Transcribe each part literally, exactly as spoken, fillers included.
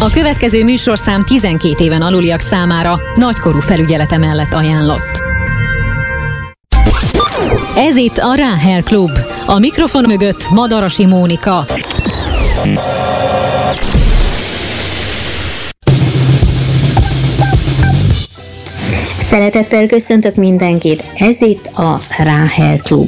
A következő műsorszám tizenkét éven aluliak számára nagykorú felügyelete mellett ajánlott. Ez itt a Ráhel Klub. A mikrofon mögött Madarasi Mónika. Szeretettel köszöntök mindenkit, ez itt a Ráhel Klub.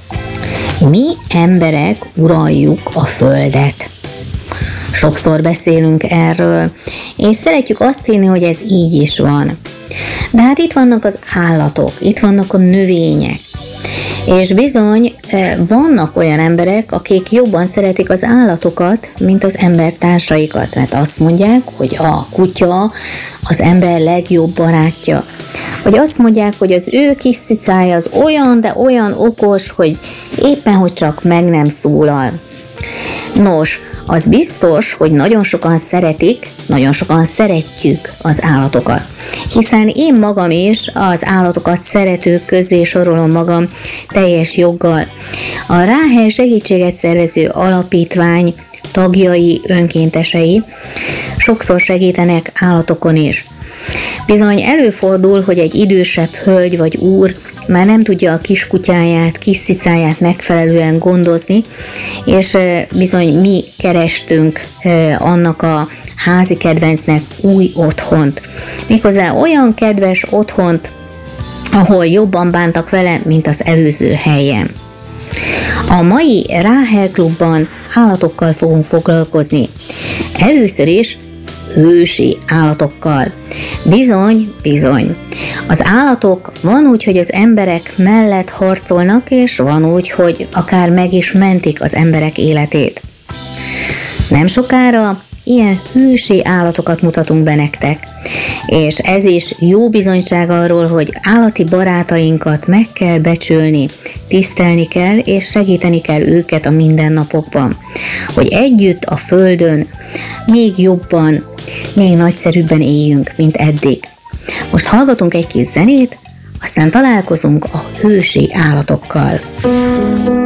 Mi emberek uraljuk a Földet. Sokszor beszélünk erről, és szeretjük azt hinni, hogy ez így is van. De hát itt vannak az állatok, itt vannak a növények. És bizony vannak olyan emberek, akik jobban szeretik az állatokat, mint az embertársaikat, mert azt mondják, hogy a kutya az ember legjobb barátja. Vagy azt mondják, hogy az ő kis cicája az olyan, de olyan okos, hogy éppen, hogy csak meg nem szólal. Nos, az biztos, hogy nagyon sokan szeretik, nagyon sokan szeretjük az állatokat. Hiszen én magam is az állatokat szeretők közé sorolom magam teljes joggal. A Ráhel segítséget szervező alapítvány tagjai, önkéntesei sokszor segítenek állatokon is. Bizony előfordul, hogy egy idősebb hölgy vagy úr már nem tudja a kiskutyáját, kis cicáját megfelelően gondozni, és bizony mi kerestünk annak a házi kedvencnek új otthont. Méghozzá olyan kedves otthont, ahol jobban bántak vele, mint az előző helyen. A mai Ráhel Klubban állatokkal fogunk foglalkozni. Először is hősi állatokkal. Bizony, bizony. Az állatok van úgy, hogy az emberek mellett harcolnak, és van úgy, hogy akár meg is mentik az emberek életét. Nem sokára ilyen hősi állatokat mutatunk be nektek, és ez is jó bizonyság arról, hogy állati barátainkat meg kell becsülni, tisztelni kell, és segíteni kell őket a mindennapokban, hogy együtt a Földön még jobban, még nagyszerűbben éljünk, mint eddig. Most hallgatunk egy kis zenét, aztán találkozunk a hősi állatokkal.